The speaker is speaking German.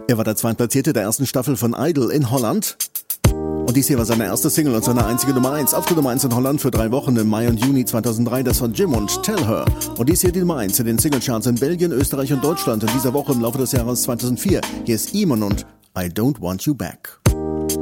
Er war der Zweitplatzierte der ersten Staffel von Idol in Holland. Und dies hier war seine erste Single und seine einzige Nummer 1. Auf der Nummer 1 in Holland für 3 Wochen im Mai und Juni 2003, das von Jim und Tell Her. Und dies hier die Nummer 1 in den Singlecharts in Belgien, Österreich und Deutschland in dieser Woche im Laufe des Jahres 2004. Hier ist Iman und I Don't Want You Back.